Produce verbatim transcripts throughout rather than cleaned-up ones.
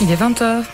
Il est vingt heures.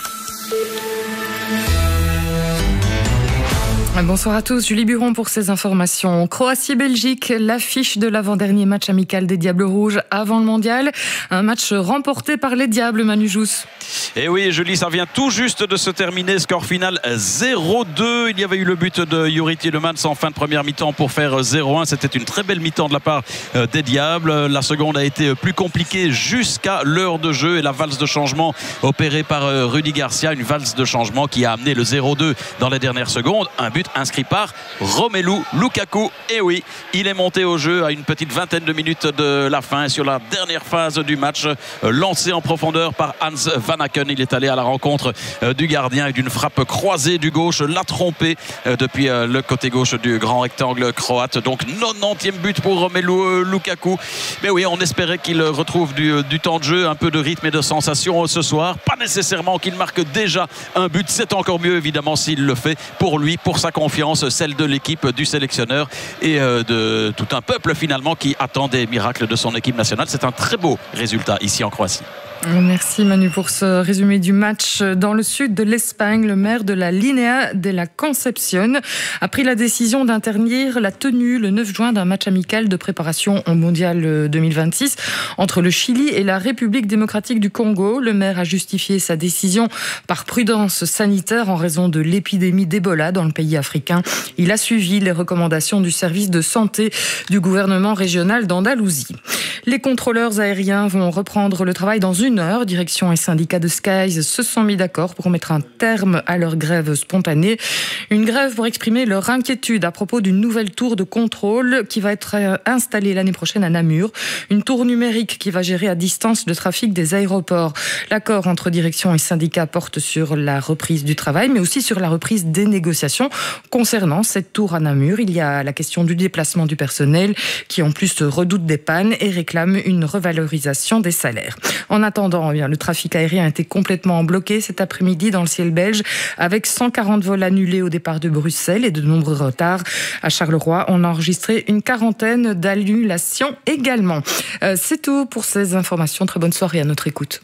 Bonsoir à tous, Julie Buron pour ces informations. Croatie-Belgique, l'affiche de l'avant-dernier match amical des Diables Rouges avant le mondial. Un match remporté par les Diables, Manu Jousse. Et oui, Julie, ça vient tout juste de se terminer. Score final zéro deux. Il y avait eu le but de Yuri Tielemans en fin de première mi-temps pour faire zéro un. C'était une très belle mi-temps de la part des Diables. La seconde a été plus compliquée jusqu'à l'heure de jeu et la valse de changement opérée par Rudy Garcia. Une valse de changement qui a amené le zéro deux dans les dernières secondes. Un but inscrit par Romelu Lukaku. Et oui, il est monté au jeu à une petite vingtaine de minutes de la fin sur la dernière phase du match, lancé en profondeur par Hans Vanaken. Il est allé à la rencontre du gardien et d'une frappe croisée du gauche, l'a trompé depuis le côté gauche du grand rectangle croate. Donc quatre-vingt-dix-neuvième but pour Romelu Lukaku. Mais oui, on espérait qu'il retrouve du, du temps de jeu, un peu de rythme et de sensation ce soir. Pas nécessairement qu'il marque déjà un but, c'est encore mieux évidemment s'il le fait, pour lui, pour sa confiance, celle de l'équipe, du sélectionneur et de tout un peuple finalement qui attend des miracles de son équipe nationale. C'est un très beau résultat ici en Croatie. Merci Manu pour ce résumé du match. Dans le sud de l'Espagne, le maire de la Linea de la Concepción a pris la décision d'interdire la tenue le neuf juin d'un match amical de préparation au mondial deux mille vingt-six entre le Chili et la République démocratique du Congo. Le maire a justifié sa décision par prudence sanitaire en raison de l'épidémie d'Ebola dans le pays africain. Il a suivi les recommandations du service de santé du gouvernement régional d'Andalousie. Les contrôleurs aériens vont reprendre le travail dans une heure. Direction et syndicats de Skies se sont mis d'accord pour mettre un terme à leur grève spontanée. Une grève pour exprimer leur inquiétude à propos d'une nouvelle tour de contrôle qui va être installée l'année prochaine à Namur. Une tour numérique qui va gérer à distance le trafic des aéroports. L'accord entre direction et syndicats porte sur la reprise du travail, mais aussi sur la reprise des négociations. Concernant cette tour à Namur, il y a la question du déplacement du personnel qui en plus redoute des pannes et réclame une revalorisation des salaires. En attendant, eh bien, le trafic aérien a été complètement bloqué cet après-midi dans le ciel belge avec cent quarante vols annulés au départ de Bruxelles et de nombreux retards. À Charleroi, on a enregistré une quarantaine d'annulations également. Euh, c'est tout pour ces informations. Très bonne soirée à notre écoute.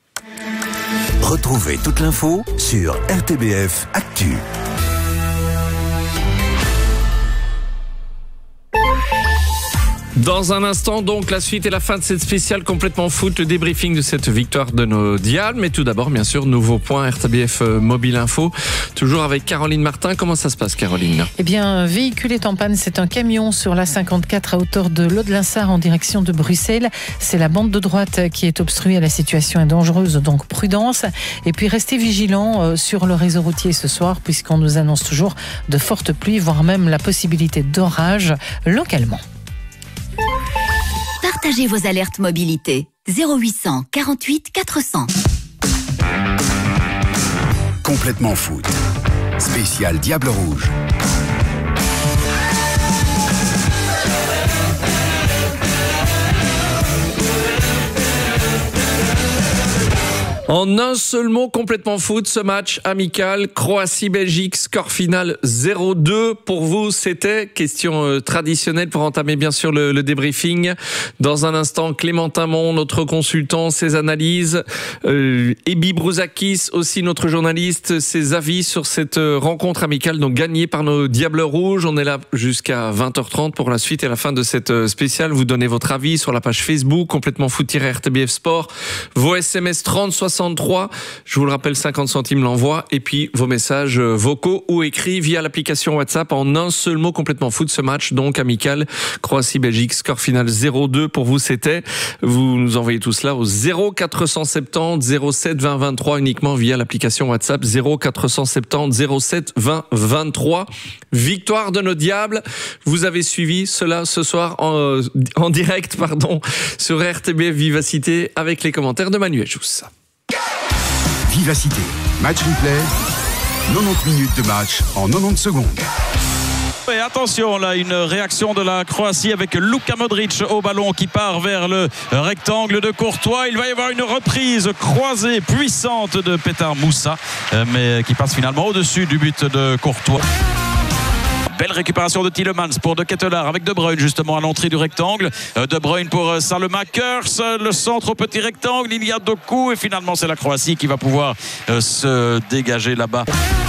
Retrouvez toute l'info sur R T B F Actu. Dans un instant, donc, la suite et la fin de cette spéciale complètement foot, le débriefing de cette victoire de nos Diables. Mais tout d'abord, bien sûr, nouveau point R T B F Mobile Info. Toujours avec Caroline Martin. Comment ça se passe, Caroline ? Eh bien, un véhicule est en panne. C'est un camion sur la cinquante-quatre à hauteur de Laux-de-Linsart en direction de Bruxelles. C'est la bande de droite qui est obstruée. La situation est dangereuse, donc prudence. Et puis, restez vigilants sur le réseau routier ce soir, puisqu'on nous annonce toujours de fortes pluies, voire même la possibilité d'orage localement. Partagez vos alertes mobilité. zéro huit cent quarante-huit quatre cents. Complètement foot. Spécial Diable Rouge. En un seul mot, complètement foot, ce match amical, Croatie-Belgique, score final zéro deux. Pour vous, c'était question euh, traditionnelle pour entamer bien sûr le, le débriefing. Dans un instant, Clémentin Mon, notre consultant, ses analyses. Euh, Ebi Brouzakis, aussi notre journaliste, ses avis sur cette rencontre amicale donc gagnée par nos Diables Rouges. On est là jusqu'à vingt heures trente pour la suite et la fin de cette spéciale. Vous donnez votre avis sur la page Facebook, complètement foot-R T B F Sport. Vos S M S trente soixante-trois, je vous le rappelle, cinquante centimes l'envoi, et puis vos messages vocaux ou écrits via l'application WhatsApp en un seul mot, complètement foot, ce match donc amical Croatie-Belgique, score final zéro deux. Pour vous, c'était, vous nous envoyez tout cela au zéro quatre cent soixante-dix zéro sept vingt vingt-trois uniquement via l'application WhatsApp zéro quatre cent soixante-dix zéro sept vingt vingt-trois. Victoire de nos Diables. Vous avez suivi cela ce soir en, en direct pardon, sur R T B F Vivacité avec les commentaires de Manuel Jousse. Vivacité, match replay, quatre-vingt-dix minutes de match en quatre-vingt-dix secondes. Et attention, là, une réaction de la Croatie avec Luka Modric au ballon qui part vers le rectangle de Courtois. Il va y avoir une reprise croisée puissante de Petar Moussa, mais qui passe finalement au-dessus du but de Courtois. Belle récupération de Tielemans pour De Ketelaar avec De Bruyne justement à l'entrée du rectangle. De Bruyne pour Salemackers, le centre au petit rectangle, il y a Doku et finalement c'est la Croatie qui va pouvoir se dégager là-bas.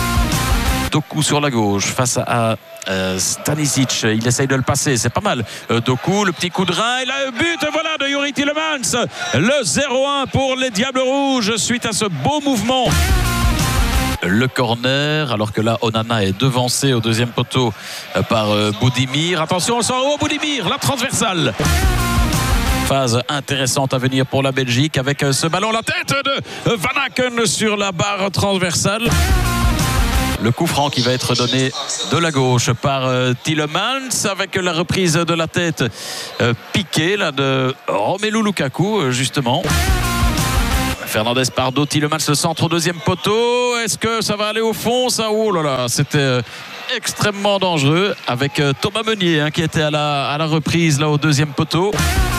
Doku sur la gauche face à euh, Stanisic, il essaye de le passer, c'est pas mal. euh, Doku, le petit coup de rein et là, le but voilà, de Youri Tielemans, le zéro un pour les Diables Rouges suite à ce beau mouvement. Le corner, alors que là Onana est devancé au deuxième poteau par euh, Boudimir. Attention, on sort haut Boudimir, la transversale. Phase intéressante à venir pour la Belgique avec ce ballon, la tête de Van Aken sur la barre transversale. Le coup franc qui va être donné de la gauche par euh, Tielemans avec la reprise de la tête euh, piquée là, de Romelu Lukaku euh, justement. Fernandez Pardo, Tielemans le centre au deuxième poteau. Est-ce que ça va aller au fond ça? Oh là là, c'était euh, extrêmement dangereux avec euh, Thomas Meunier hein, qui était à la, à la reprise là au deuxième poteau.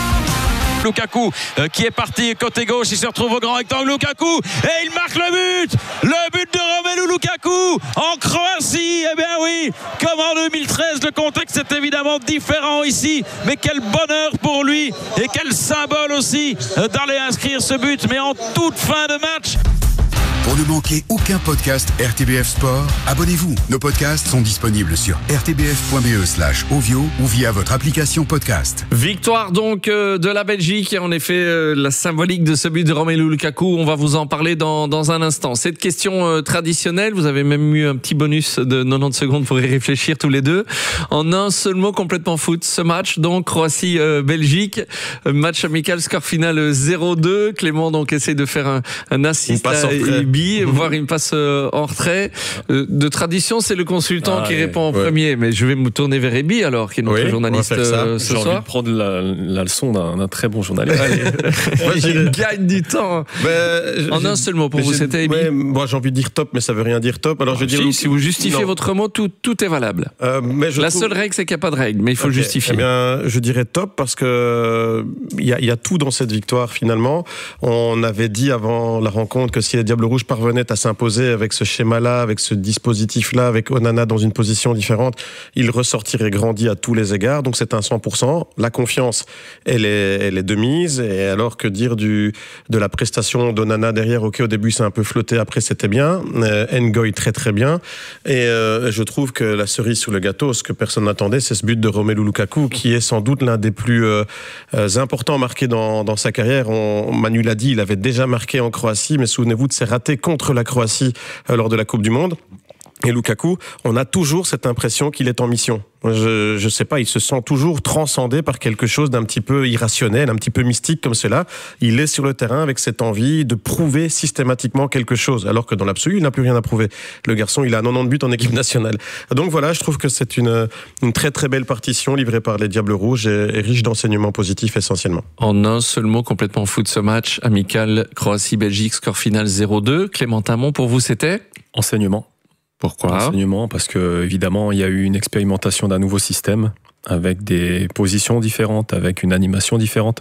Lukaku euh, qui est parti côté gauche, il se retrouve au grand rectangle. Lukaku et il marque le but, le but de Romelu Lukaku en Croatie. Eh bien oui, comme en deux mille treize, le contexte est évidemment différent ici, mais quel bonheur pour lui et quel symbole aussi euh, d'aller inscrire ce but, mais en toute fin de match. Pour ne manquer aucun podcast R T B F Sport, abonnez-vous. Nos podcasts sont disponibles sur r t b f point b e slash ovio ou via votre application podcast. Victoire donc euh, de la Belgique et en effet euh, la symbolique de ce but de Romelu Lukaku, on va vous en parler dans, dans un instant. Cette question euh, traditionnelle, vous avez même eu un petit bonus de quatre-vingt-dix secondes pour y réfléchir tous les deux. En un seul mot complètement foot, ce match donc Croatie-Belgique, euh, match amical, score final zéro deux. Clément donc essaie de faire un, un assist à Ibi, voire une passe euh, en retrait. Euh, de tradition, c'est le consultant ah, qui ouais, répond en ouais. premier, mais je vais me tourner vers Ibi alors, qui est notre oui, journaliste euh, ce J'ai soir. J'ai envie de prendre la, la leçon d'un, d'un très bon journaliste. Moi, je gagne du temps. Mais, en un seul mot, pour vous, c'était Ibi. Ouais, moi, j'ai envie de dire top, mais ça veut rien dire top. Alors, je si, dire, si vous justifiez non. votre mot, tout, tout est valable. Euh, mais je la trouve... seule règle, c'est qu'il n'y a pas de règle, mais il faut okay. justifier. Eh bien, je dirais top parce que il y a, y a tout dans cette victoire finalement. On avait dit avant la rencontre que si les Diables Rouges parvenaient à s'imposer avec ce schéma-là, avec ce dispositif-là, avec Onana dans une position différente, il ressortirait grandi à tous les égards. Donc c'est un cent pour cent. La confiance, elle est, elle est de mise. Et alors que dire du, de la prestation d'Onana derrière, ok, au début c'est un peu flotté, après c'était bien. Euh, Ngoy très très bien. Et euh, je trouve que la cerise sur le gâteau, ce que personne n'attendait, c'est ce but de Romelu Lukaku, qui est sans doute l'un des plus euh, importants marqués dans, dans sa carrière. On, Manu l'a dit, il avait déjà marqué en Croatie, mais souvenez-vous de ses ratés contre la Croatie lors de la Coupe du Monde. Et Lukaku, on a toujours cette impression qu'il est en mission. Je, je sais pas, il se sent toujours transcendé par quelque chose d'un petit peu irrationnel, un petit peu mystique comme cela. Il est sur le terrain avec cette envie de prouver systématiquement quelque chose, alors que dans l'absolu, il n'a plus rien à prouver. Le garçon, il a quatre-vingt-dix buts en équipe nationale. Donc voilà, je trouve que c'est une, une très très belle partition livrée par les Diables Rouges et, et riche d'enseignements positifs essentiellement. En un seul mot, complètement foot ce match, amical Croatie-Belgique, score final zéro deux. Clément Tamon, pour vous, c'était ? Enseignement. Pourquoi ? Enseignement, parce que évidemment il y a eu une expérimentation d'un nouveau système avec des positions différentes, avec une animation différente.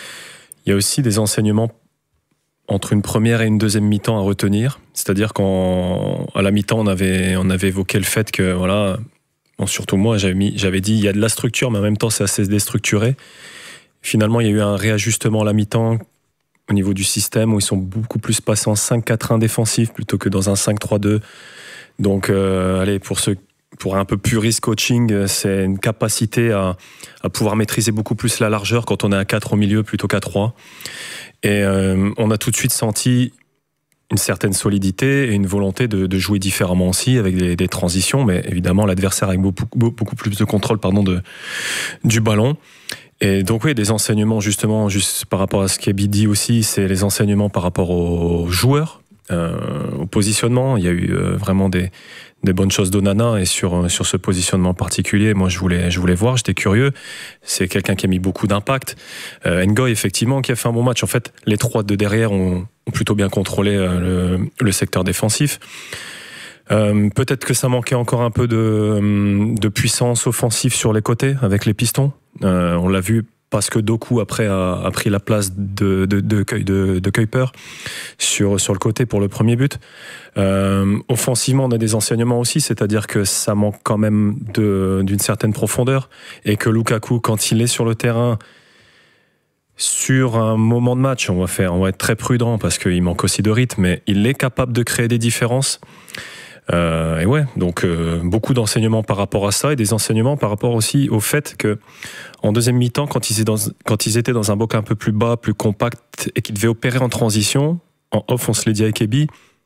Il y a aussi des enseignements entre une première et une deuxième mi-temps à retenir. C'est-à-dire qu'à la mi-temps on avait on avait évoqué le fait que voilà, bon, surtout moi j'avais mis, j'avais dit il y a de la structure, mais en même temps c'est assez déstructuré. Finalement il y a eu un réajustement à la mi-temps au niveau du système où ils sont beaucoup plus passés en cinq quatre un défensif plutôt que dans un cinq trois deux. Donc, euh, allez, pour ceux, pour un peu puriste coaching, c'est une capacité à, à pouvoir maîtriser beaucoup plus la largeur quand on est à quatre au milieu plutôt qu'à trois. Et euh, on a tout de suite senti une certaine solidité et une volonté de, de jouer différemment aussi avec des, des transitions, mais évidemment l'adversaire avec beaucoup, beaucoup plus de contrôle, pardon, de, du ballon. Et donc oui, des enseignements justement, juste par rapport à ce qu'Ebi dit aussi, c'est les enseignements par rapport aux joueurs. Euh, au positionnement, il y a eu euh, vraiment des, des bonnes choses d'Onana et sur, sur ce positionnement particulier, moi je voulais, je voulais voir, j'étais curieux. C'est quelqu'un qui a mis beaucoup d'impact. Euh, Ngoy, effectivement, qui a fait un bon match. En fait, les trois de derrière ont, ont plutôt bien contrôlé euh, le, le secteur défensif. Euh, peut-être que ça manquait encore un peu de, de puissance offensive sur les côtés avec les pistons. Euh, on l'a vu parce que Doku après a, a pris la place de, de, de, de, de Kuiper sur, sur le côté pour le premier but. Euh, offensivement, on a des enseignements aussi, c'est-à-dire que ça manque quand même de, d'une certaine profondeur et que Lukaku, quand il est sur le terrain, sur un moment de match, on va, faire, on va être très prudent parce qu'il manque aussi de rythme, mais il est capable de créer des différences. Euh, et ouais, donc euh, beaucoup d'enseignements par rapport à ça et des enseignements par rapport aussi au fait que en deuxième mi-temps, quand ils étaient dans, quand ils étaient dans un bloc un peu plus bas, plus compact et qu'ils devaient opérer en transition, en off, on se l'est dit avec Ebi,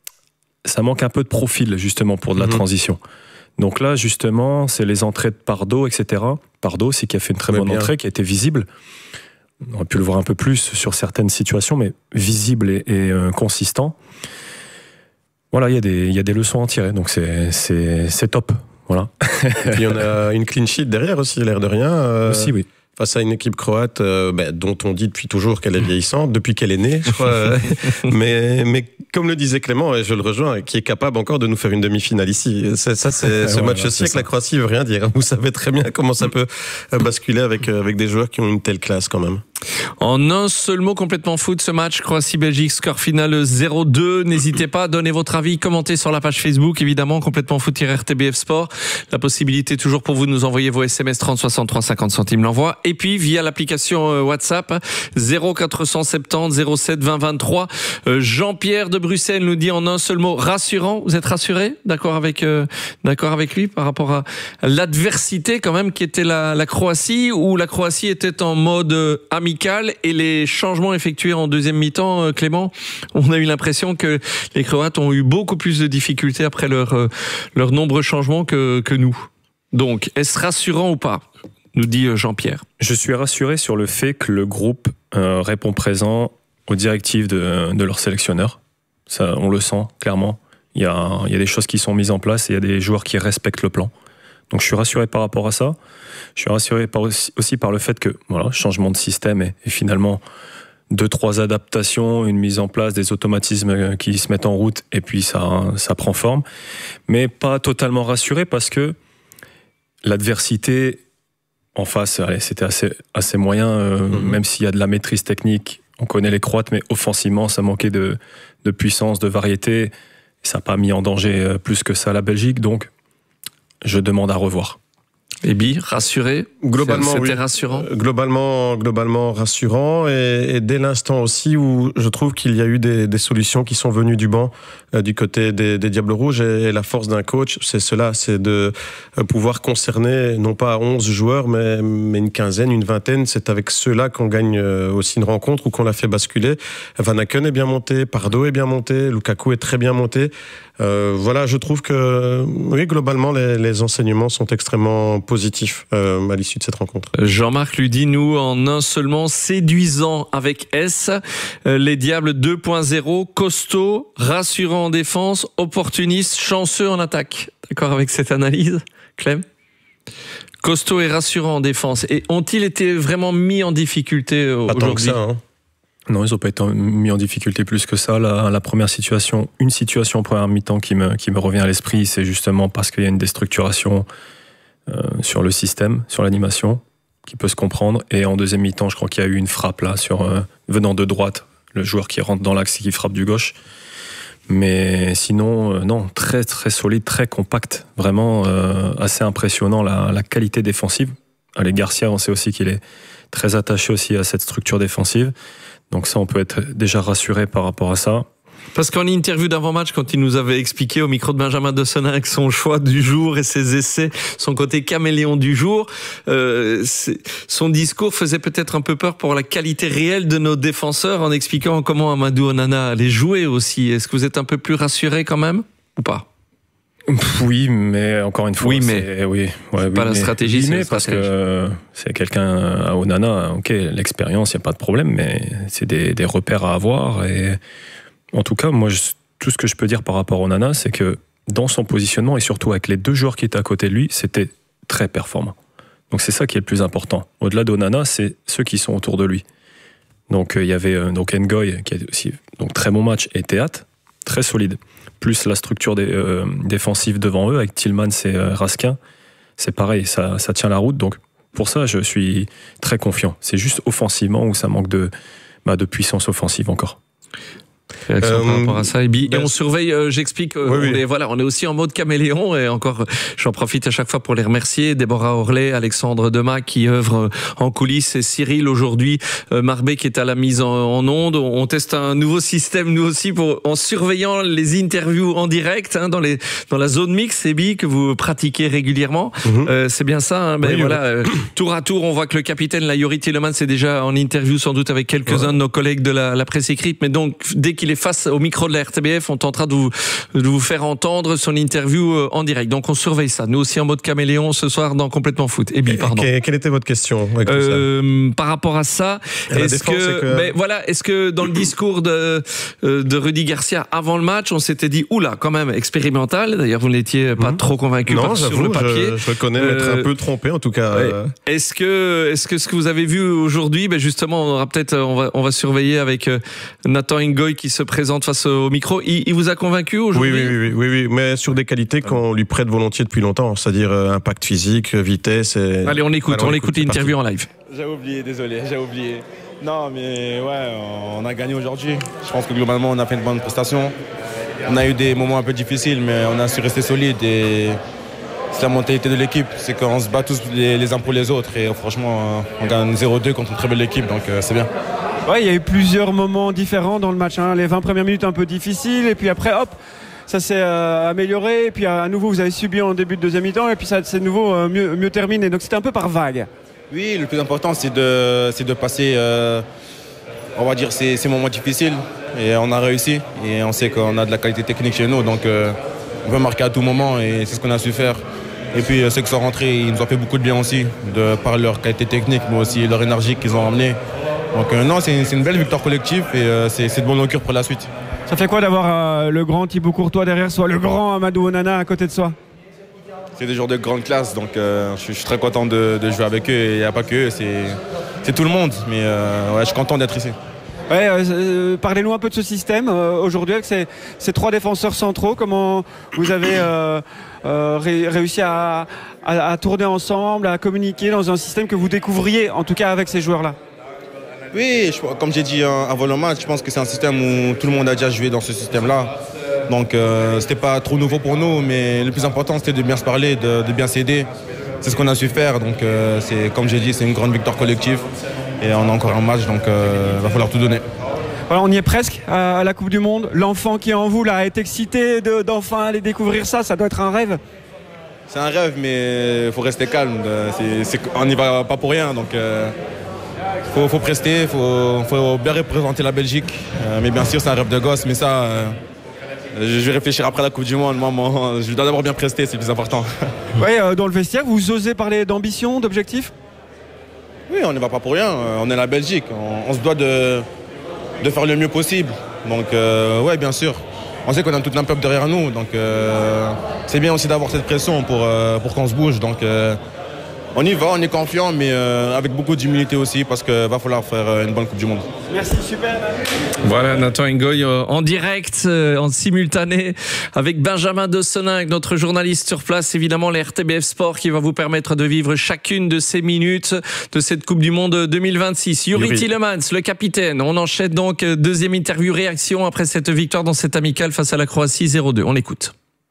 ça manque un peu de profil justement pour de la mmh. transition. Donc là, justement, c'est les entrées de Pardo, et cetera. Pardo, c'est qui a fait une très ouais, bonne bien. entrée, qui a été visible. On aurait pu le voir un peu plus sur certaines situations, mais visible et, et euh, consistant. Voilà, il y a des, il y a des leçons à en tirer, donc c'est, c'est, c'est top. Voilà. Et puis on a une clean sheet derrière aussi, l'air de rien. Euh, aussi, oui. Face à une équipe croate euh, bah, dont on dit depuis toujours qu'elle est vieillissante, depuis qu'elle est née, je crois. mais, mais comme le disait Clément, et je le rejoins, qui est capable encore de nous faire une demi-finale ici. C'est, ça, c'est ce ouais, match aussi avec la Croatie veut rien dire. Vous savez très bien comment ça peut basculer avec, avec des joueurs qui ont une telle classe quand même. En un seul mot, complètement foot, ce match Croatie-Belgique, score final zéro deux. N'hésitez pas à donner votre avis, commentez sur la page Facebook, évidemment, complètement foot-R T B F Sport. La possibilité toujours pour vous de nous envoyer vos S M S trente soixante-trois cinquante centimes l'envoi. Et puis, via l'application WhatsApp, zéro quatre cent soixante-dix zéro sept vingt vingt-trois. Jean-Pierre de Bruxelles nous dit en un seul mot, rassurant. Vous êtes rassuré? D'accord avec, euh, d'accord avec lui par rapport à l'adversité quand même qui était la, la Croatie, où la Croatie était en mode euh, amical et les changements effectués en deuxième mi-temps, euh, Clément, on a eu l'impression que les Croates ont eu beaucoup plus de difficultés après leur, euh, leurs nombreux changements que, que nous. Donc, est-ce rassurant ou pas? Nous dit Jean-Pierre. Je suis rassuré sur le fait que le groupe euh, répond présent aux directives de, de leur sélectionneur. Ça, on le sent clairement. Il y a, il y a des choses qui sont mises en place et il y a des joueurs qui respectent le plan. Donc je suis rassuré par rapport à ça. Je suis rassuré par aussi, aussi par le fait que, voilà, changement de système et, et finalement deux, trois adaptations, une mise en place, des automatismes qui se mettent en route et puis ça, ça prend forme. Mais pas totalement rassuré parce que l'adversité en face, allez, c'était assez, assez moyen, euh, mmh. même s'il y a de la maîtrise technique. On connaît les Croates, mais offensivement, ça manquait de, de puissance, de variété. Ça n'a pas mis en danger plus que ça la Belgique, donc je demande à revoir. Ebi, rassuré? Globalement, c'était oui. rassurant. Globalement, globalement rassurant. Et, et dès l'instant aussi où je trouve qu'il y a eu des, des solutions qui sont venues du banc, euh, du côté des, des Diables Rouges. Et, et la force d'un coach, c'est cela, c'est de pouvoir concerner non pas onze joueurs, mais, mais une quinzaine, une vingtaine. C'est avec ceux-là qu'on gagne aussi une rencontre ou qu'on la fait basculer. Van Aken est bien monté, Pardo est bien monté, Lukaku est très bien monté. Euh, voilà, je trouve que oui, globalement, les, les enseignements sont extrêmement positifs euh, à l'issue de cette rencontre. Jean-Marc lui dit, nous, en un seulement, séduisant avec S, euh, les Diables deux point zéro, costaud, rassurant en défense, opportuniste, chanceux en attaque. D'accord avec cette analyse, Clem? Costaud et rassurant en défense. Et ont-ils été vraiment mis en difficulté euh, aujourd'hui? Pas tant que ça, hein. Non, ils n'ont pas été mis en difficulté plus que ça. La, la première situation, une situation en première mi-temps qui me, qui me revient à l'esprit, c'est justement parce qu'il y a une déstructuration euh, sur le système, sur l'animation, qui peut se comprendre. Et en deuxième mi-temps, je crois qu'il y a eu une frappe là, sur, euh, venant de droite, le joueur qui rentre dans l'axe et qui frappe du gauche. Mais sinon, euh, non, très très solide, très compact, vraiment euh, assez impressionnant la, la qualité défensive. Allez, Garcia, on sait aussi qu'il est très attaché aussi à cette structure défensive. Donc ça, on peut être déjà rassuré par rapport à ça. Parce qu'en interview d'avant-match, quand il nous avait expliqué au micro de Benjamin de Sonac son choix du jour et ses essais, son côté caméléon du jour, euh, son discours faisait peut-être un peu peur pour la qualité réelle de nos défenseurs en expliquant comment Amadou Onana allait jouer aussi. Est-ce que vous êtes un peu plus rassuré quand même ou pas? Oui, mais encore une fois, oui, mais c'est, oui, ouais, c'est oui, pas la mais, stratégie, oui, c'est mais la parce stratégie. que c'est quelqu'un à Onana, ok, l'expérience, il n'y a pas de problème, mais c'est des, des repères à avoir. Et en tout cas, moi, je, tout ce que je peux dire par rapport à Onana, c'est que dans son positionnement et surtout avec les deux joueurs qui étaient à côté de lui, c'était très performant. Donc c'est ça qui est le plus important. Au-delà d'Onana, c'est ceux qui sont autour de lui. Donc euh, il y avait euh, donc Ngoy qui a aussi donc très bon match et Théâtre, très solide. Plus la structure des, euh, défensive devant eux, avec Tillmans et euh, Raskin, c'est pareil, ça, ça tient la route. Donc pour ça, je suis très confiant. C'est juste offensivement où ça manque de, bah, de puissance offensive encore. Réaction Euh, par rapport à ça, Ebi. ben, Et on surveille, euh, j'explique, euh, oui, on, oui. Est, voilà, on est aussi en mode caméléon et encore, j'en profite à chaque fois pour les remercier. Déborah Orlet, Alexandre Demas qui œuvre en coulisses et Cyril aujourd'hui, euh, Marbé qui est à la mise en, en onde. On, on teste un nouveau système nous aussi pour, en surveillant les interviews en direct hein, dans, les, dans la zone mix, Ebi, que vous pratiquez régulièrement. Mhm. Euh, c'est bien ça. Hein, ben Oui, voilà, euh, tour à tour, on voit que le capitaine, la Yuri Tillemans, c'est déjà en interview sans doute avec quelques-uns Ouais. de nos collègues de la, la presse écrite. Mais donc, dès qu'il est face au micro de la R T B F, on tentera de vous, de vous faire entendre son interview en direct. Donc on surveille ça. Nous aussi en mode caméléon ce soir dans Complètement Foot. Ebi, pardon. Quelle, quelle était votre question avec tout Euh, par rapport à ça, Et la est-ce défense, que, c'est que- ben, voilà, est-ce que dans le discours de, euh, de Rudy Garcia avant le match, on s'était dit oula, quand même expérimental. D'ailleurs, vous n'étiez pas Mhm. trop convaincu ça par, Non, sur le j'avoue, papier. je, je reconnais m'être Euh, un peu trompé en tout cas. Ouais. euh, Est-ce que, est-ce que ce que vous avez vu aujourd'hui, ben justement, on aura peut-être, on va, on va surveiller avec euh, Nathan Ingoy qui se présente face au micro. Il, il vous a convaincu Oui, aujourd'hui? oui, oui, oui, oui, oui, mais sur des qualités qu'on lui prête volontiers depuis longtemps, c'est-à-dire euh, impact physique, vitesse. Et... Allez, on écoute, Allez, on écoute c'est l'interview en live. J'ai oublié, désolé, j'ai oublié. Non, mais ouais, on a gagné aujourd'hui. Je pense que globalement, on a fait une bonne prestation. On a eu des moments un peu difficiles, mais on a su rester solide. Et c'est la mentalité de l'équipe, c'est qu'on se bat tous les, les uns pour les autres. Et franchement, on gagne zéro deux contre une très belle équipe, donc euh, c'est bien. Ouais, il y a eu plusieurs moments différents dans le match. Hein. Les vingt premières minutes un peu difficiles, et puis après, hop, ça s'est euh, amélioré. Et puis à nouveau, vous avez subi en début de deuxième mi-temps, et puis ça s'est de nouveau euh, mieux, mieux terminé. Donc c'était un peu par vague. Oui, le plus important, c'est de, c'est de passer, euh, on va dire, ces, ces moments difficiles. Et on a réussi. Et on sait qu'on a de la qualité technique chez nous, donc euh, on peut marquer à tout moment, et c'est ce qu'on a su faire. Et puis euh, ceux qui sont rentrés, ils nous ont fait beaucoup de bien aussi, de par leur qualité technique, mais aussi leur énergie qu'ils ont emmenée. Donc euh, non, c'est, c'est une belle victoire collective et euh, c'est, c'est de bon augure pour la suite. Ça fait quoi d'avoir euh, le grand Thibaut Courtois derrière soi, le grand Amadou Onana à côté de soi? C'est des joueurs de grande classe, donc euh, je, suis, je suis très content de, de jouer avec eux. Et il n'y a pas que eux, c'est, c'est tout le monde. Mais euh, ouais, je suis content d'être ici. Ouais, euh, parlez-nous un peu de ce système euh, aujourd'hui avec ces, ces trois défenseurs centraux. Comment vous avez euh, euh, ré, réussi à, à, à tourner ensemble, à communiquer dans un système que vous découvriez, en tout cas avec ces joueurs-là? Oui, je, comme j'ai dit avant le match, je pense que c'est un système où tout le monde a déjà joué dans ce système-là. Donc euh, c'était pas trop nouveau pour nous, mais le plus important c'était de bien se parler, de, de bien s'aider. C'est ce qu'on a su faire. Donc euh, c'est, comme j'ai dit, c'est une grande victoire collective. Et on a encore un match, donc il euh, va falloir tout donner. Voilà, on y est presque à la Coupe du Monde. L'enfant qui est en vous là est excité de, d'enfin aller découvrir ça. Ça doit être un rêve. C'est un rêve, mais il faut rester calme. C'est, c'est, on n'y va pas pour rien. Donc il euh, faut, faut prester, il faut, faut bien représenter la Belgique. Euh, mais bien sûr, c'est un rêve de gosse. Mais ça, euh, je vais réfléchir après la Coupe du Monde. Moi, moi, je dois d'abord bien prester, c'est le plus important. Oui, euh, dans le vestiaire, vous osez parler d'ambition, d'objectif? Oui, on n'y va pas pour rien. On est la Belgique. On, on se doit de, de faire le mieux possible. Donc, euh, oui, bien sûr. On sait qu'on a tout un peuple derrière nous. Donc, euh, c'est bien aussi d'avoir cette pression pour, euh, pour qu'on se bouge. Donc, euh, on y va, on est confiant, mais euh, avec beaucoup d'humilité aussi, parce qu'il va falloir faire une bonne Coupe du Monde. Merci, super. Voilà, Nathan Ingoy euh, en direct, euh, en simultané, avec Benjamin De Seninck, notre journaliste sur place, évidemment, la R T B F Sport, qui va vous permettre de vivre chacune de ces minutes de cette Coupe du Monde deux mille vingt-six. Yuri Tillemans, le capitaine. On enchaîne donc deuxième interview réaction après cette victoire dans cette amicale face à la Croatie zéro deux. On l'écoute.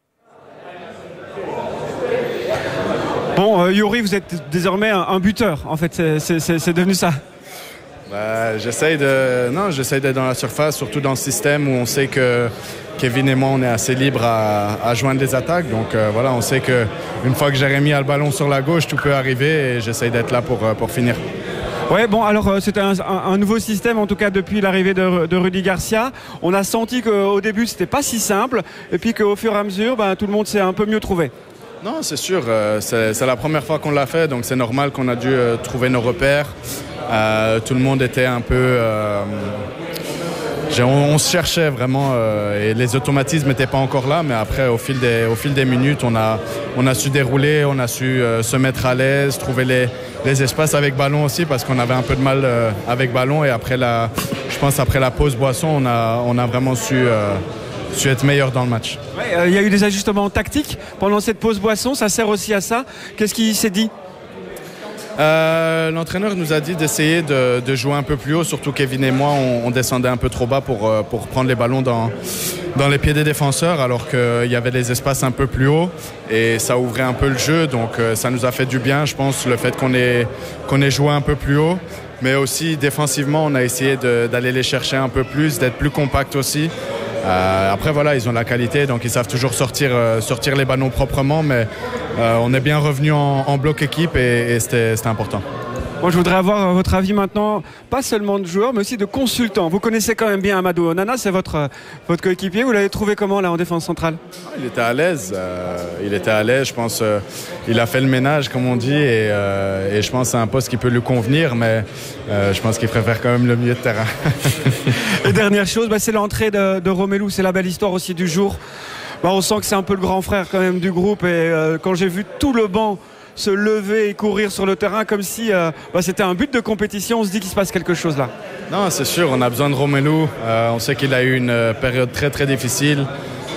Bon, euh, Yuri, vous êtes désormais un, un buteur, en fait, c'est, c'est, c'est, c'est devenu ça. Bah, j'essaye de, non, j'essaye d'être dans la surface, surtout dans le système où on sait que Kevin et moi, on est assez libres à, à joindre les attaques. Donc euh, voilà, on sait qu'une fois que Jérémy a le ballon sur la gauche, tout peut arriver et j'essaye d'être là pour, pour finir. Ouais, bon, alors euh, c'était un, un, un nouveau système, en tout cas depuis l'arrivée de, de Rudy Garcia. On a senti qu'au début, c'était pas si simple et puis qu'au fur et à mesure, bah, tout le monde s'est un peu mieux trouvé. Non, c'est sûr, euh, c'est, c'est la première fois qu'on l'a fait, donc c'est normal qu'on a dû euh, trouver nos repères. Euh, tout le monde était un peu... Euh, on, on se cherchait vraiment euh, et les automatismes n'étaient pas encore là, mais après, au fil des, au fil des minutes, on a, on a su dérouler, on a su euh, se mettre à l'aise, trouver les, les espaces avec ballon aussi, parce qu'on avait un peu de mal euh, avec ballon. Et après la, je pense après la pause boisson, on a, on a vraiment su... Euh, su être meilleur dans le match. Il ouais, euh, y a eu des ajustements tactiques pendant cette pause boisson, ça sert aussi à ça. Qu'est-ce qui s'est dit? Euh, l'entraîneur nous a dit d'essayer de, de jouer un peu plus haut, surtout Kevin et moi, on, on descendait un peu trop bas pour, pour prendre les ballons dans, dans les pieds des défenseurs, alors qu'il y avait des espaces un peu plus hauts et ça ouvrait un peu le jeu, donc ça nous a fait du bien, je pense, le fait qu'on ait, qu'on ait joué un peu plus haut. Mais aussi défensivement, on a essayé de, d'aller les chercher un peu plus, d'être plus compact aussi. Euh, après voilà, ils ont la qualité, donc ils savent toujours sortir, euh, sortir les ballons proprement, mais euh, on est bien revenu en, en bloc équipe et, et c'était, c'était important. Moi, je voudrais avoir votre avis maintenant, pas seulement de joueur, mais aussi de consultant. Vous connaissez quand même bien Amadou Onana, c'est votre, votre coéquipier. Vous l'avez trouvé comment là en défense centrale? Il était à l'aise, euh, il était à l'aise, je pense. Euh, il a fait le ménage, comme on dit, et, euh, et je pense que c'est un poste qui peut lui convenir, mais euh, je pense qu'il préfère quand même le milieu de terrain. Et dernière chose, bah, c'est l'entrée de, de Romelu, c'est la belle histoire aussi du jour. Bah, on sent que c'est un peu le grand frère quand même du groupe, et euh, quand j'ai vu tout le banc se lever et courir sur le terrain comme si euh, bah, c'était un but de compétition, on se dit qu'il se passe quelque chose là. Non, c'est sûr, on a besoin de Romelu. Euh, on sait qu'il a eu une période très très difficile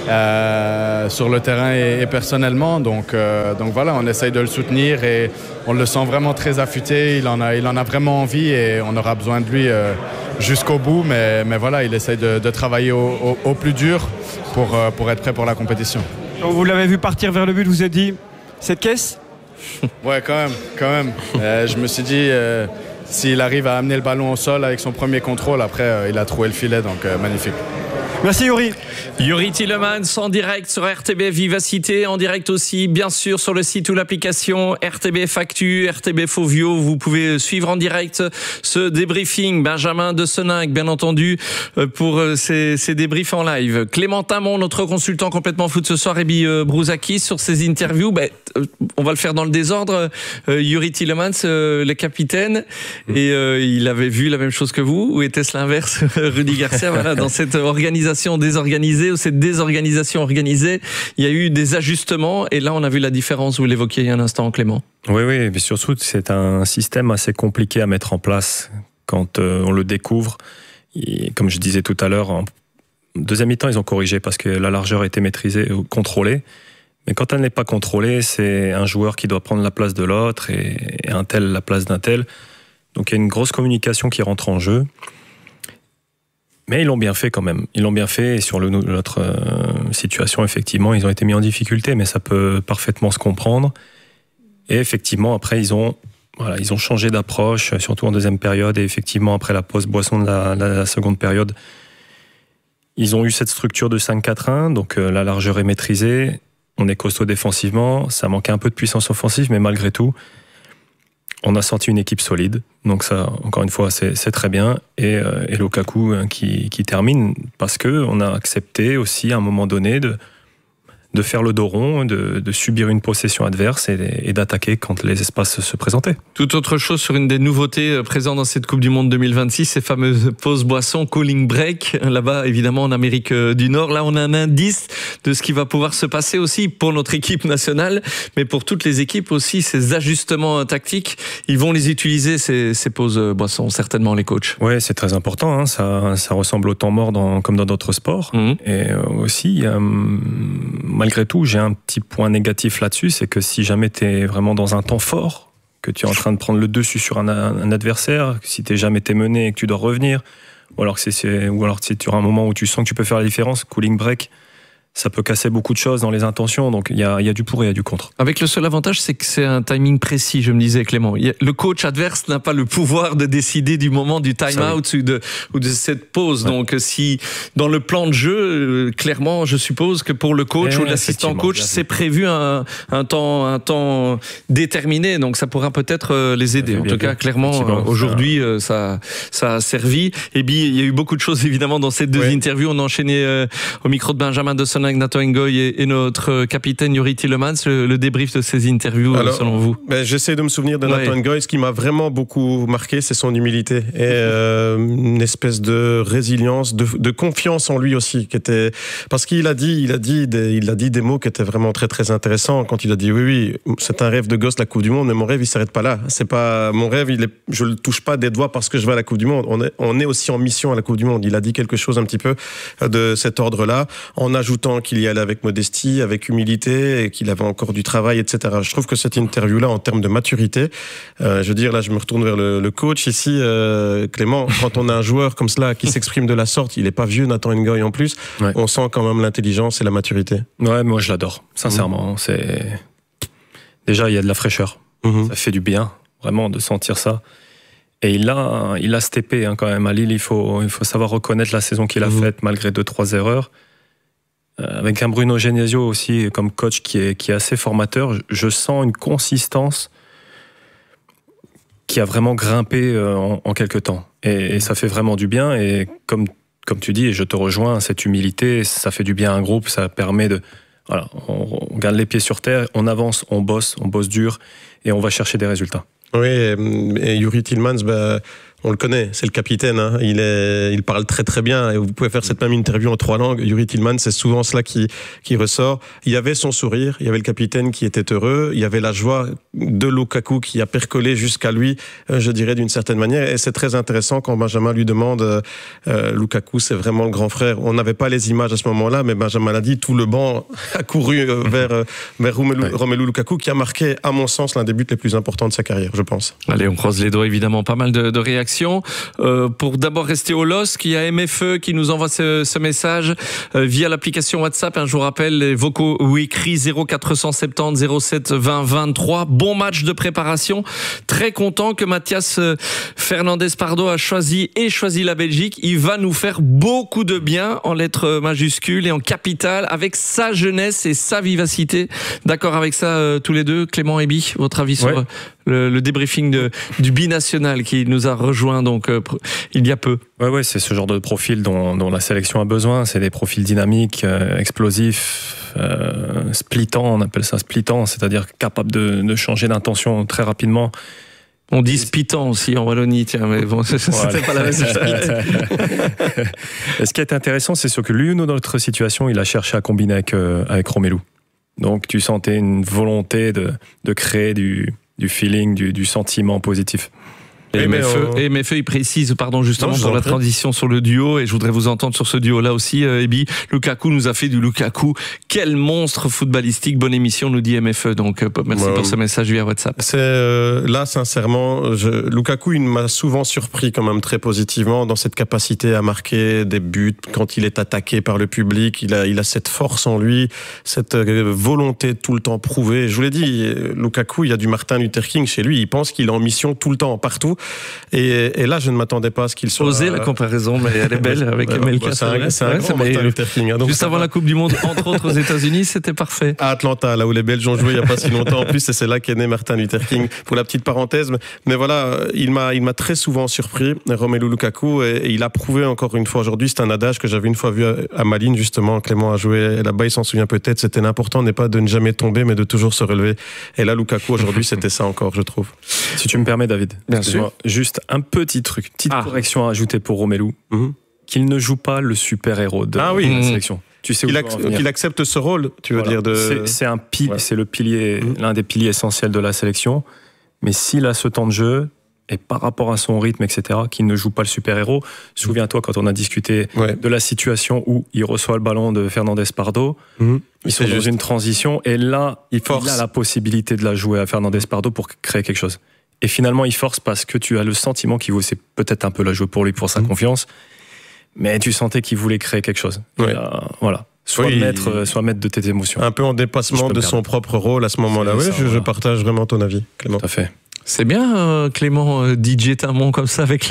euh, sur le terrain et, et personnellement. Donc, euh, donc voilà, on essaye de le soutenir et on le sent vraiment très affûté. Il en a, il en a vraiment envie et on aura besoin de lui euh, jusqu'au bout. Mais, mais voilà, il essaye de, de travailler au, au, au plus dur pour, euh, pour être prêt pour la compétition. Donc, vous l'avez vu partir vers le but, vous vous êtes dit, cette caisse? Ouais, quand même, quand même. Euh, je me suis dit, euh, s'il arrive à amener le ballon au sol avec son premier contrôle, après, euh, il a trouvé le filet, donc euh, magnifique. Merci Yuri. Yuri Tillemans en direct sur R T B F Vivacité, en direct aussi bien sûr sur le site ou l'application R T B F Actu, R T B F Ovio. Vous pouvez suivre en direct ce débriefing. Benjamin de Seninck, bien entendu, pour ces, ces débriefs en live. Clément Tamon, notre consultant complètement foot ce soir, et Bi Brouzakis sur ces interviews. Ben, on va le faire dans le désordre. Euh, Yuri Tillemans, euh, le capitaine, et euh, il avait vu la même chose que vous, ou était-ce l'inverse? Rudy Garcia, voilà, dans cette organisation désorganisée ou cette désorganisation organisée, il y a eu des ajustements et là on a vu la différence, vous l'évoquiez il y a un instant, Clément. Oui, oui, mais surtout c'est un système assez compliqué à mettre en place quand euh, on le découvre. Et, comme je disais tout à l'heure, en deuxième mi-temps ils ont corrigé parce que la largeur était maîtrisée ou contrôlée. Mais quand elle n'est pas contrôlée, c'est un joueur qui doit prendre la place de l'autre et, et un tel la place d'un tel. Donc il y a une grosse communication qui rentre en jeu. Mais ils l'ont bien fait quand même. Ils l'ont bien fait et sur le, notre euh, situation, effectivement, ils ont été mis en difficulté, mais ça peut parfaitement se comprendre. Et effectivement, après, ils ont, voilà, ils ont changé d'approche, surtout en deuxième période. Et effectivement, après la pause boisson de la, la, la seconde période, ils ont eu cette structure de cinq quatre un, donc euh, la largeur est maîtrisée. On est costaud défensivement, ça manquait un peu de puissance offensive, mais malgré tout, on a sorti une équipe solide, donc ça, encore une fois, c'est, c'est très bien. Et, euh, et Lukaku qui, qui termine parce que on a accepté aussi à un moment donné de, de faire le dos rond, de, de subir une possession adverse et, et d'attaquer quand les espaces se présentaient. Tout autre chose sur une des nouveautés présentes dans cette Coupe du Monde deux mille vingt-six, ces fameuses pauses boissons, cooling break, là-bas évidemment en Amérique du Nord. Là on a un indice de ce qui va pouvoir se passer aussi pour notre équipe nationale, mais pour toutes les équipes aussi, ces ajustements tactiques, ils vont les utiliser ces, ces pauses boissons, certainement les coachs. Oui, c'est très important, hein. ça, ça ressemble au temps mort dans, comme dans d'autres sports. Mmh. Et aussi, euh, malgré tout, j'ai un petit point négatif là-dessus, c'est que si jamais tu es vraiment dans un temps fort, que tu es en train de prendre le dessus sur un, un adversaire, si tu jamais été mené et que tu dois revenir, ou alors, que c'est, c'est, ou alors si tu auras un moment où tu sens que tu peux faire la différence, cooling break, ça peut casser beaucoup de choses dans les intentions, donc il y a, y a du pour et il y a du contre. Avec le seul avantage, c'est que c'est un timing précis, je me disais Clément. Le coach adverse n'a pas le pouvoir de décider du moment du time-out ou de, ou de cette pause. Ouais. Donc si dans le plan de jeu, clairement, je suppose que pour le coach et ou l'assistant coach, c'est prévu un, un, temps, un temps déterminé, donc ça pourra peut-être les aider. En tout cas, clairement, aujourd'hui, ça, ça a servi. Et puis, il y a eu beaucoup de choses, évidemment, dans ces deux ouais. interviews. On a enchaîné euh, au micro de Benjamin de Seninck, Nathan Ngoy et, et notre capitaine Yuri Tillemans, le, le débrief de ces interviews. Alors, selon vous. Ben, j'essaie de me souvenir de Nathan ouais. Ngoy. Ce qui m'a vraiment beaucoup marqué, c'est son humilité et euh, une espèce de résilience, de, de confiance en lui aussi, qui était parce qu'il a dit, il a dit, des, il a dit des mots qui étaient vraiment très très intéressants quand il a dit oui oui, c'est un rêve de gosse la Coupe du Monde, mais mon rêve il s'arrête pas là. C'est pas mon rêve, il est, je le touche pas des doigts parce que je vais à la Coupe du Monde. On est, on est aussi en mission à la Coupe du Monde. Il a dit quelque chose un petit peu de cet ordre-là, en ajoutant disant qu'il y allait avec modestie, avec humilité et qu'il avait encore du travail, et cetera. Je trouve que cette interview-là, en termes de maturité, euh, je veux dire, là, je me retourne vers le, le coach ici, euh, Clément, quand on a un joueur comme cela qui s'exprime de la sorte, il est pas vieux, Nathan Ngoy en plus, ouais. On sent quand même l'intelligence et la maturité. Ouais, moi je l'adore, sincèrement. Mmh. C'est... Déjà, il y a de la fraîcheur. Mmh. Ça fait du bien, vraiment, de sentir ça. Et il a, il a steppé hein, quand même à Lille. Il faut, il faut savoir reconnaître la saison qu'il a mmh. faite malgré deux, trois erreurs. Euh, avec un Bruno Genesio aussi comme coach qui est, qui est assez formateur, je, je sens une consistance qui a vraiment grimpé euh, en, en quelques temps. Et, et ça fait vraiment du bien. Et comme, comme tu dis, et je te rejoins, cette humilité, ça fait du bien à un groupe. Ça permet de... Voilà, on, on garde les pieds sur terre, on avance, on bosse, on bosse dur et on va chercher des résultats. Oui, et, et Youri Tillmans, bah, on le connaît, c'est le capitaine. Hein. Il, est, il parle très très bien. Et vous pouvez faire cette même interview en trois langues. Youri Tillmans, c'est souvent cela qui, qui ressort. Il y avait son sourire, il y avait le capitaine qui était heureux, il y avait la joie de Lukaku qui a percolé jusqu'à lui, je dirais d'une certaine manière. Et c'est très intéressant quand Benjamin lui demande euh, Lukaku, c'est vraiment le grand frère. On n'avait pas les images à ce moment-là, mais Benjamin l'a dit, tout le banc a couru vers, vers Romelu, ouais. Romelu Lukaku, qui a marqué, à mon sens, l'un des buts les plus importants de sa carrière, je pense. Allez, on croise les doigts, évidemment, pas mal de, de réactions. Euh, pour d'abord rester au L O S C, il y a M F E qui nous envoie ce, ce message euh, via l'application WhatsApp. Hein, je vous rappelle les vocaux ou écrits zéro quatre cent soixante-dix zéro sept vingt vingt-trois. Bon match de préparation. Très content que Mathias Fernandez Pardo a choisi et choisi la Belgique. Il va nous faire beaucoup de bien en lettres majuscules et en capitales avec sa jeunesse et sa vivacité. D'accord avec ça euh, tous les deux, Clément et Bi, votre avis sur ouais. le, le débriefing de, du binational qui nous a rejoint donc euh, il y a peu. Ouais, ouais, c'est ce genre de profil dont, dont la sélection a besoin. C'est des profils dynamiques, euh, explosifs, euh, splittants, on appelle ça splittant, c'est-à-dire capables de, de changer d'intention très rapidement. On dit spitant aussi en Wallonie, tiens, mais bon, c'était voilà. pas la même chose. Ce qui est intéressant, c'est sûr que lui, dans notre situation, il a cherché à combiner avec, euh, avec Romelu. Donc tu sentais une volonté de, de créer du, du feeling, du, du sentiment positif. Et M F E, on... M F E, il précise, pardon, justement, non, sur la transition sur le duo, et je voudrais vous entendre sur ce duo-là aussi, euh, Ebi. Lukaku nous a fait du Lukaku. Quel monstre footballistique. Bonne émission, nous dit M F E. Donc, euh, merci ouais, pour ce message via WhatsApp. C'est, euh, là, sincèrement, je, Lukaku, il m'a souvent surpris quand même très positivement dans cette capacité à marquer des buts quand il est attaqué par le public. Il a, il a cette force en lui, cette volonté de tout le temps prouver. Je vous l'ai dit, Lukaku, il y a du Martin Luther King chez lui. Il pense qu'il est en mission tout le temps, partout. Et, et là, je ne m'attendais pas à ce qu'il soit... Osez la comparaison, mais elle est belle avec M L K. C'est un, c'est un ouais, grand Martin Luther King. Hein, donc juste avant la Coupe du Monde, entre autres aux États-Unis, c'était parfait. À Atlanta, là où les Belges ont joué il n'y a pas si longtemps en plus, et c'est là qu'est né Martin Luther King, pour la petite parenthèse. Mais, mais voilà, il m'a, il m'a très souvent surpris, Romelu Lukaku, et, et il a prouvé encore une fois aujourd'hui, c'est un adage que j'avais une fois vu à, à Malines, justement, Clément a joué là-bas, il s'en souvient peut-être, c'était l'important n'est pas de ne jamais tomber, mais de toujours se relever. Et là, Lukaku, aujourd'hui, c'était ça encore, je trouve. Si tu me permets, David. Bien sûr. Juste un petit truc, petite ah. correction à ajouter pour Romelu, mm-hmm. qu'il ne joue pas le super-héros de ah oui. la sélection. Tu sais qu'il, ac- qu'il accepte ce rôle, tu veux voilà. dire de... c'est, c'est, un pil- ouais. c'est le pilier, mm-hmm. l'un des piliers essentiels de la sélection, mais s'il a ce temps de jeu, et par rapport à son rythme, et cetera, qu'il ne joue pas le super-héros, souviens-toi quand on a discuté ouais. de la situation où il reçoit le ballon de Fernandez Pardo, mm-hmm. ils sont dans une transition, et là, il, il a la possibilité de la jouer à Fernandez Pardo pour créer quelque chose. Et finalement, il force parce que tu as le sentiment qu'il voulait peut-être un peu la jouer pour lui, pour sa mmh. confiance, mais tu sentais qu'il voulait créer quelque chose. Ouais. Là, voilà. Soit, oui, maître, il... soit maître de tes émotions. Un peu en dépassement de son propre rôle à ce moment-là. Oui, je, voilà. je partage vraiment ton avis, Clément. Tout à fait. C'est bien, euh, Clément, euh, D J Tamon comme ça avec les...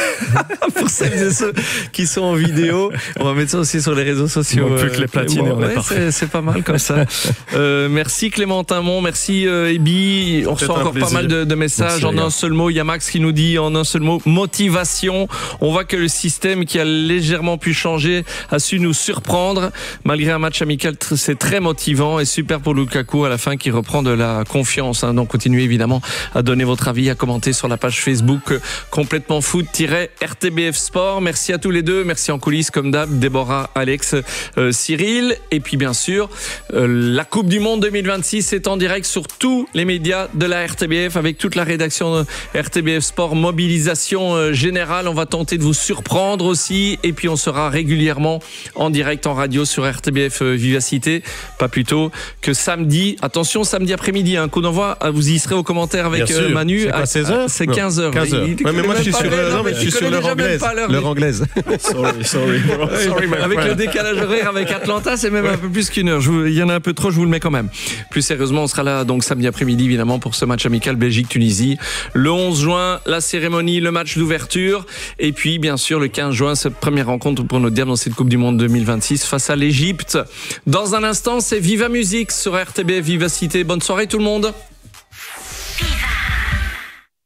Pour celles et ceux qui sont en vidéo, on va mettre ça aussi sur les réseaux sociaux. Non plus que les platines, on ouais, est parfait. C'est, c'est pas mal comme ça. euh, merci Clément Tamon, merci euh, Ebi. On reçoit encore plaisir. Pas mal de, de messages merci, en un seul mot. Il y a Max qui nous dit en un seul mot, motivation. On voit que le système qui a légèrement pu changer a su nous surprendre. Malgré un match amical, c'est très motivant et super pour Lukaku à la fin qui reprend de la confiance. Hein. Donc continuez évidemment à donner votre avis à commenter sur la page Facebook euh, complètement foot-R T B F Sport. Merci à tous les deux. Merci en coulisses comme d'hab, Déborah, Alex, euh, Cyril. Et puis bien sûr, euh, la Coupe du Monde deux mille vingt-six est en direct sur tous les médias de la R T B F avec toute la rédaction de R T B F Sport. Mobilisation euh, générale. On va tenter de vous surprendre aussi. Et puis on sera régulièrement en direct en radio sur R T B F euh, Vivacité. Pas plus tôt que samedi. Attention, samedi après-midi, un coup d'envoi. Vous y serez aux commentaires avec euh, Manu. C'est pas seize heures? C'est quinze heures. quinze heures. Il, il ouais, mais moi je suis sur, l'heure, non, mais je suis sur l'heure anglaise. L'heure anglaise. Sorry, sorry. sorry my avec friend. le décalage horaire avec Atlanta, c'est même ouais. un peu plus qu'une heure. Je vous, il y en a un peu trop, je vous le mets quand même. Plus sérieusement, on sera là donc samedi après-midi évidemment pour ce match amical Belgique-Tunisie. Le onze juin, la cérémonie, le match d'ouverture. Et puis bien sûr le quinze juin, cette première rencontre pour nos Diables dans cette Coupe du Monde deux mille vingt-six face à l'Égypte. Dans un instant, c'est Viva Musique sur R T B F Vivacité. Bonne soirée tout le monde.